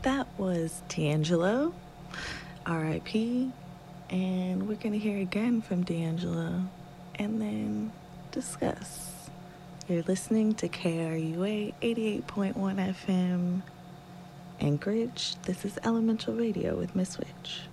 That was D'Angelo, R.I.P., and we're going to hear again from D'Angelo and then discuss. You're listening to KRUA 88.1 FM Anchorage. This is Elemental Radio with Miss Witch.